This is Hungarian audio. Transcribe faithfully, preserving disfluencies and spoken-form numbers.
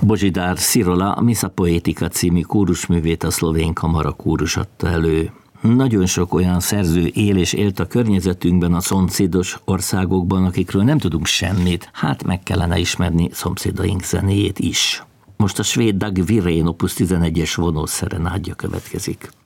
Božidár Szirola Missa Poetica című kórusművét a szlovén kamara kórus adta elő. Nagyon sok olyan szerző él és élt a környezetünkben, a szomszédos országokban, akikről nem tudunk semmit, hát meg kellene ismerni szomszédaink zenéjét is. Most a svéd Dag Wirén opus tizenegyes vonószerenádja következik.